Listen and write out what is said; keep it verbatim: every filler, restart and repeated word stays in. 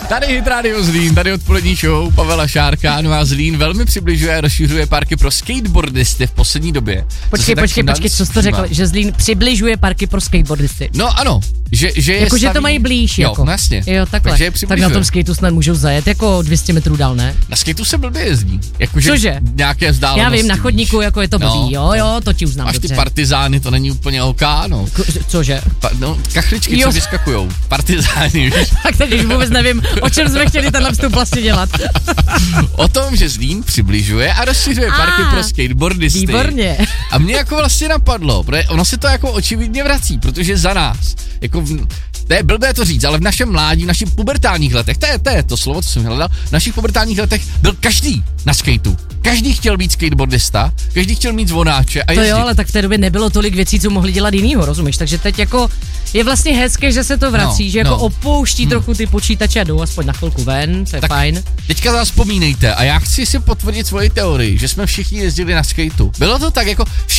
Tady Hit Radio Zlín, tady odpolední show Pavela Šárka, no a Zlín velmi přibližuje a rozšiřuje parky pro skateboardisty v poslední době. Počkej, počkej, počkej, co jsi to řekl, že Zlín přibližuje parky pro skateboardisty. No ano, že, že je jako, staví... že to mají blíž, jo, jako. Jo, jasně. Jo, takhle. Tak na tom skateu snad můžou zajet jako dvě stě metrů dál, ne? Na skateu se blbě jezdí. Jako, že Cože? Nějaké vzdálenosti. Já vím, na chodníku jako je to blbý, no, jo, jo, to ti uznám máš dobře. ty partizány, to není úplně OK, no. Ko, cože? Pa, no, kachličky, jo. co vyskakujou. Partizány, víš. Tak teď už vůbec nevím, o čem jsme chtěli tenhle vstup vlastně dělat. O tom, že Zlín přibližuje a rozšiřuje parky ah, pro skateboardisty. Výborně. A mě jako vlastně napadlo, protože ono se to jako očividně vrací, protože za nás, jako v, to je blbé to říct, ale v našem mládí, v našich pubertálních letech, to je, to je to slovo, co jsem hledal, v našich pubertálních letech byl každý na skateu. Každý chtěl být skateboardista, každý chtěl mít zvonáče a jezdit. To jo, ale tak v té době nebylo tolik věcí, co mohli dělat jinýho, rozumíš? Takže teď jako je vlastně hezké, že se to vrací, no, že jako no. opouští hmm. trochu ty počítače a jdou aspoň na chvilku ven, to je tak fajn. Teďka zase vzpomínejte a já chci si potvrdit svoji teorii, že jsme všichni jezdili na skateu. Bylo to tak jako